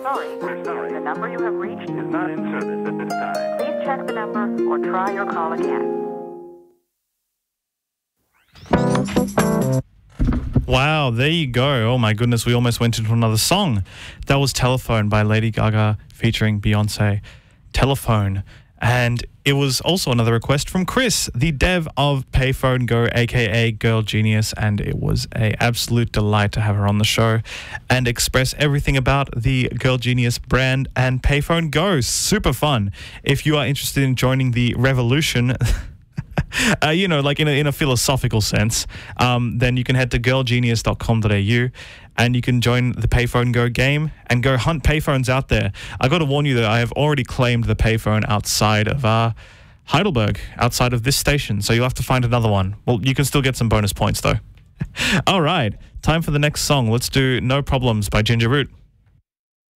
sorry. The number you have reached is not in service at this time. Please check the number or try your call again. Wow, there you go. Oh my goodness, we almost went into another song. That was Telephone by Lady Gaga featuring Beyonce. Telephone. And it was also another request from Chris, the dev of Payphone Go, aka Girl Genius, and it was an absolute delight to have her on the show and express everything about the Girl Genius brand and Payphone Go. Super fun. If you are interested in joining the revolution, like in a philosophical sense, then you can head to girlgenius.com.au and you can join the Payphone Go game and go hunt payphones out there. I got to warn you that I have already claimed the payphone outside of Heidelberg, outside of this station, so you'll have to find another one. Well, you can still get some bonus points though. All right, time for the next song. Let's do No Problems by Ginger Root.